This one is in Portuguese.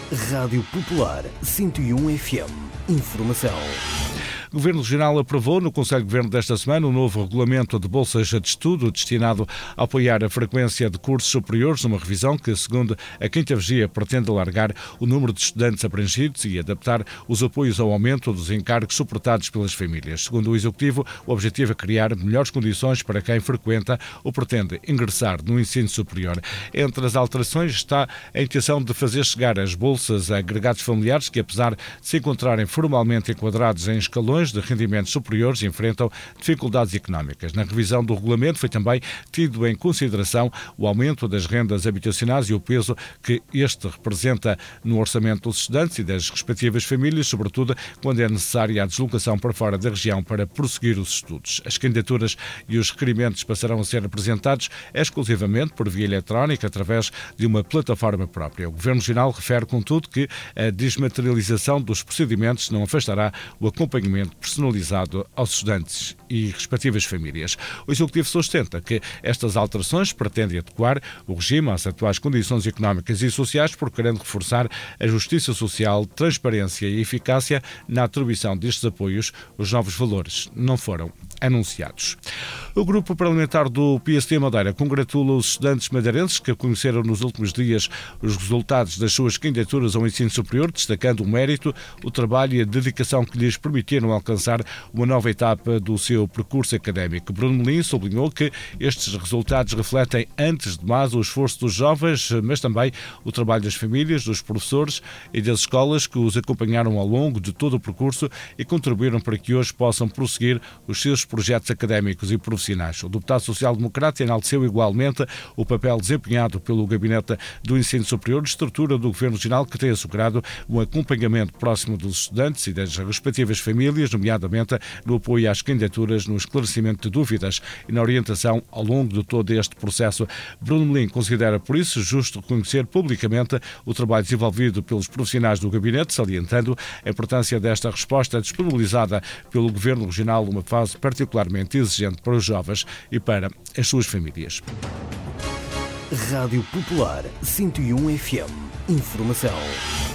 Rádio Popular 101 FM. Informação. O Governo Regional aprovou no Conselho de Governo desta semana um novo regulamento de bolsas de estudo destinado a apoiar a frequência de cursos superiores, numa revisão que, segundo a 5ª Vigia, pretende alargar o número de estudantes abrangidos e adaptar os apoios ao aumento dos encargos suportados pelas famílias. Segundo o Executivo, o objetivo é criar melhores condições para quem frequenta ou pretende ingressar no ensino superior. Entre as alterações está a intenção de fazer chegar as bolsas a agregados familiares que, apesar de se encontrarem formalmente enquadrados em escalões de rendimentos superiores, enfrentam dificuldades económicas. Na revisão do regulamento foi também tido em consideração o aumento das rendas habitacionais e o peso que este representa no orçamento dos estudantes e das respectivas famílias, sobretudo quando é necessária a deslocação para fora da região para prosseguir os estudos. As candidaturas e os requerimentos passarão a ser apresentados exclusivamente por via eletrónica através de uma plataforma própria. O Governo Regional refere, contudo, que a desmaterialização dos procedimentos não afastará o acompanhamento personalizado aos estudantes e respectivas famílias. O Executivo sustenta que estas alterações pretendem adequar o regime às atuais condições económicas e sociais, procurando reforçar a justiça social, transparência e eficácia na atribuição destes apoios. Os novos valores não foram anunciados. O Grupo Parlamentar do PSD Madeira congratula os estudantes madeirenses que conheceram nos últimos dias os resultados das suas candidaturas ao ensino superior, destacando o mérito, o trabalho e a dedicação que lhes permitiram alcançar uma nova etapa do seu percurso académico. Bruno Melim sublinhou que estes resultados refletem, antes de mais, o esforço dos jovens, mas também o trabalho das famílias, dos professores e das escolas que os acompanharam ao longo de todo o percurso e contribuíram para que hoje possam prosseguir os seus projetos académicos e profissionais. O deputado social-democrata enalteceu igualmente o papel desempenhado pelo Gabinete do Ensino Superior, estrutura do Governo Regional que tem assegurado um acompanhamento próximo dos estudantes e das respectivas famílias, nomeadamente no apoio às candidaturas, no esclarecimento de dúvidas e na orientação ao longo de todo este processo. Bruno Melim considera, por isso, justo reconhecer publicamente o trabalho desenvolvido pelos profissionais do Gabinete, salientando a importância desta resposta disponibilizada pelo Governo Regional numa fase particularmente exigente para os jovens e para as suas famílias. Rádio Popular 101 FM. Informação.